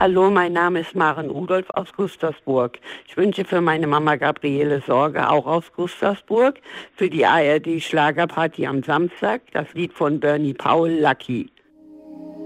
Hallo, mein Name ist Maren Rudolph aus Gustavsburg. Ich wünsche für meine Mama Gabriele Sorge, auch aus Gustavsburg, für die ARD Schlagerparty am Samstag, das Lied von Bernie Paul, Lucky.